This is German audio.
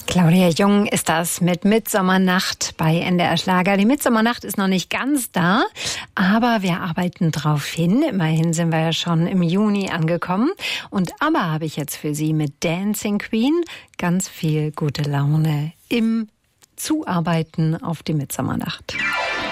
Claudia Jung ist das mit Mitsommernacht bei NDR Schlager. Die Mitsommernacht ist noch nicht ganz da, aber wir arbeiten drauf hin. Immerhin sind wir ja schon im Juni angekommen. Und aber habe ich jetzt für Sie mit Dancing Queen ganz viel gute Laune im Zuarbeiten auf die Mitsommernacht.